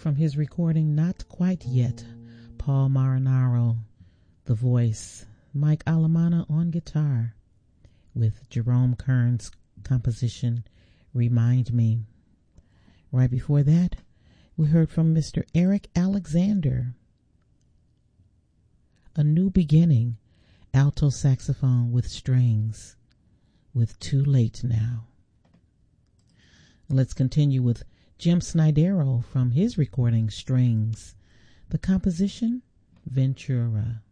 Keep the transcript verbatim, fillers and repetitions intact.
from his recording Not Quite Yet, Paul Marinaro, the voice, Mike Alamana on guitar, with Jerome Kern's composition Remind Me. Right before that, we heard from Mister Eric Alexander, A New Beginning, alto saxophone with strings, with Too Late Now. Let's continue with Jim Snydero from his recording Strings, the composition Ventura.